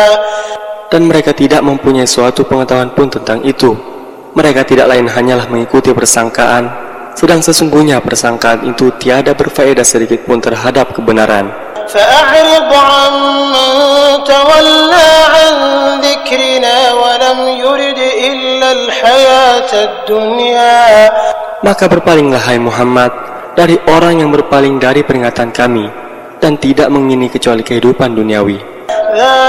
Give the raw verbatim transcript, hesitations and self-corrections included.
Dan mereka tidak mempunyai suatu pengetahuan pun tentang itu. Mereka tidak lain hanyalah mengikuti persangkaan, sedang sesungguhnya persangkaan itu tiada berfaedah sedikit pun terhadap kebenaran. فأعرض عمن تولى عن ذكرنا ولم يرد إلا الحياة الدنيا. Maka berpalinglah hai Muhammad dari orang yang berpaling dari peringatan kami dan tidak mengingini kecuali kehidupan duniawi.